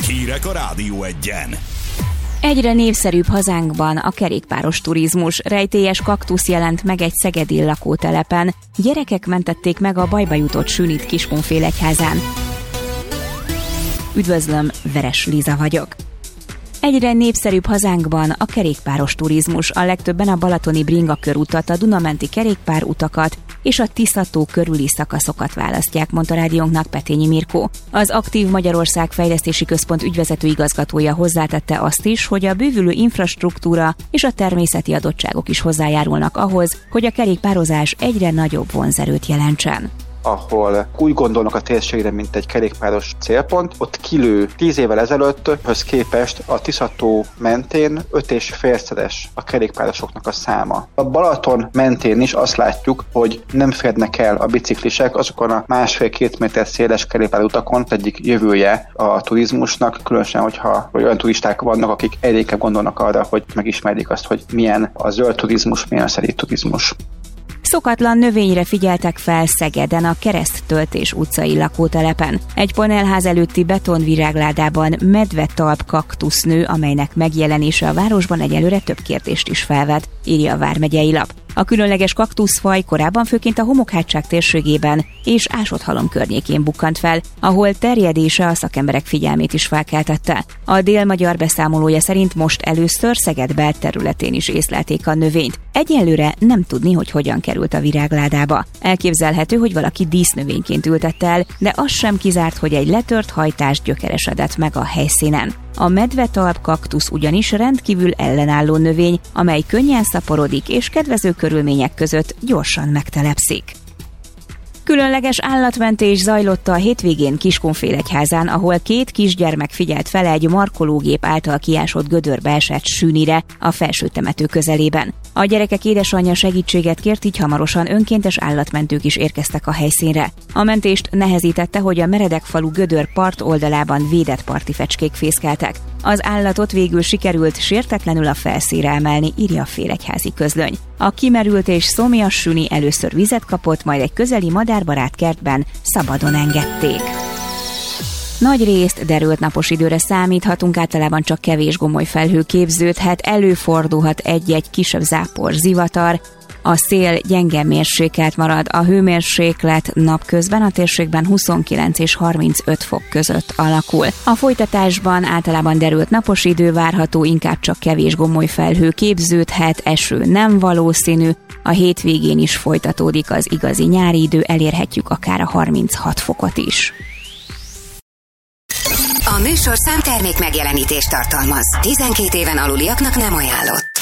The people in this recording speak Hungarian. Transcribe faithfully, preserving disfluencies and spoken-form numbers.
Hírek a Rádió Egyen. Egyre népszerűbb hazánkban a kerékpáros turizmus. Rejtélyes kaktusz jelent meg egy szegedi lakótelepen. Gyerekek mentették meg a bajba jutott sünit Kiskunfélegyházán. Üdvözlöm, Veres Liza vagyok. Egyre népszerűbb hazánkban a kerékpáros turizmus. A legtöbben a balatoni Bringa körutat, a Duna-menti kerékpárutakat és a Tisza-tó körüli szakaszokat választják, mondta rádiónknak Petényi Mirkó. Az Aktív Magyarország Fejlesztési Központ ügyvezető igazgatója hozzátette azt is, hogy a bővülő infrastruktúra és a természeti adottságok is hozzájárulnak ahhoz, hogy a kerékpározás egyre nagyobb vonzerőt jelentsen. Ahol úgy gondolnak a térségre, mint egy kerékpáros célpont, ott kilő tíz évvel ezelőtthöz képest a Tisza-tó mentén öt és félszeres a kerékpárosoknak a száma. A Balaton mentén is azt látjuk, hogy nem férnek el a biciklisek azokon a másfél-két méter széles kerékpárutakon, egyik jövője a turizmusnak, különösen, hogyha olyan turisták vannak, akik egyre gondolnak arra, hogy megismerjék azt, hogy milyen a zöld turizmus, milyen a szerény turizmus. Szokatlan növényre figyeltek fel Szegeden a Kereszttöltés utcai lakótelepen. Egy panelház előtti betonvirágládában medvetalp kaktusz nő, amelynek megjelenése a városban egyelőre több kérdést is felvet, írja a Vármegyei Lap. A különleges kaktuszfaj korábban főként a Homokhátság térségében és Ásodhalom környékén bukkant fel, ahol terjedése a szakemberek figyelmét is felkeltette. A Dél-Magyar beszámolója szerint most először Szeged belterületén is észlelték a növényt. Egyelőre nem tudni, hogy hogyan került a virágládába. Elképzelhető, hogy valaki dísznövényként ültette el, de az sem kizárt, hogy egy letört hajtás gyökeresedett meg a helyszínen. A medvetalp kaktusz ugyanis rendkívül ellenálló növény, amely könnyen szaporodik és kedvező körülmények között gyorsan megtelepszik. Különleges állatmentés zajlott a hétvégén Kiskunfélegyházán, ahol két kisgyermek figyelt fel egy markológép által kiásott gödörbe esett sünire a felső temető közelében. A gyerekek édesanyja segítséget kért, így hamarosan önkéntes állatmentők is érkeztek a helyszínre. A mentést nehezítette, hogy a Meredekfalu gödör part oldalában védett parti fecskék fészkeltek. Az állatot végül sikerült sértetlenül a felszínre emelni, írja a Félegyházi Közlöny. A kimerült és szomjas süni először vizet kapott, majd egy közeli madárbarát kertben szabadon engedték. Nagy részt derült napos időre számíthatunk, általában csak kevés gomoly felhő képződhet, előfordulhat egy-egy kisebb zápor, zivatar. A szél gyenge mérsékelt marad, a hőmérséklet napközben a térségben huszonkilenc és harmincöt fok között alakul. A folytatásban általában derült napos idő várható, inkább csak kevés gomoly felhő képződhet, eső nem valószínű, a hétvégén is folytatódik az igazi nyári idő, elérhetjük akár a harminchat fokot is. A műsorszám termék megjelenítést tartalmaz. tizenkét éven aluliaknak nem ajánlott.